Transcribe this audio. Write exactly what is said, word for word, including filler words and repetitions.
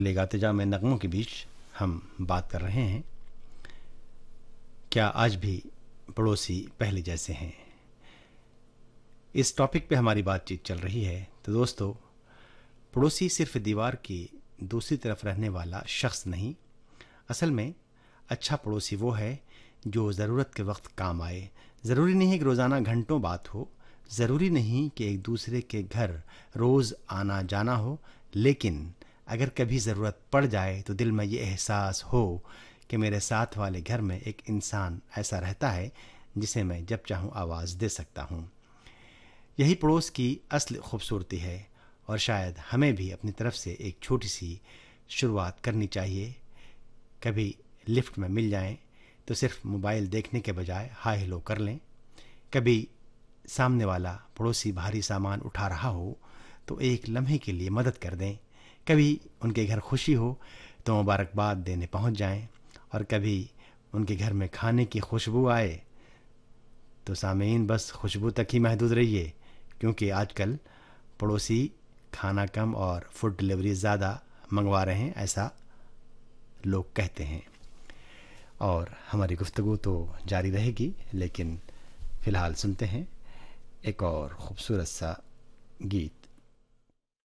لے گاتے جامع نغموں کے بیچ ہم بات کر رہے ہیں کیا آج بھی پڑوسی پہلے جیسے ہیں. اس ٹاپک پہ ہماری بات چیت چل رہی ہے. تو دوستو، پڑوسی صرف دیوار کی دوسری طرف رہنے والا شخص نہیں، اصل میں اچھا پڑوسی وہ ہے جو ضرورت کے وقت کام آئے. ضروری نہیں ہے کہ روزانہ گھنٹوں بات ہو، ضروری نہیں کہ ایک دوسرے کے گھر روز آنا جانا ہو، لیکن اگر کبھی ضرورت پڑ جائے تو دل میں یہ احساس ہو کہ میرے ساتھ والے گھر میں ایک انسان ایسا رہتا ہے جسے میں جب چاہوں آواز دے سکتا ہوں. یہی پڑوس کی اصل خوبصورتی ہے، اور شاید ہمیں بھی اپنی طرف سے ایک چھوٹی سی شروعات کرنی چاہیے. کبھی لفٹ میں مل جائیں تو صرف موبائل دیکھنے کے بجائے ہائی ہیلو کر لیں. کبھی سامنے والا پڑوسی بھاری سامان اٹھا رہا ہو تو ایک لمحے کے لیے مدد کر دیں. کبھی ان کے گھر خوشی ہو تو مبارکباد دینے پہنچ جائیں. اور کبھی ان کے گھر میں کھانے کی خوشبو آئے تو سامعین بس خوشبو تک ہی محدود رہیے، کیونکہ آج کل پڑوسی کھانا کم اور فوڈ ڈلیوری زیادہ منگوا رہے ہیں، ایسا لوگ کہتے ہیں. اور ہماری گفتگو تو جاری رہے گی، لیکن فی الحال سنتے ہیں ایک اور خوبصورت سا گیت.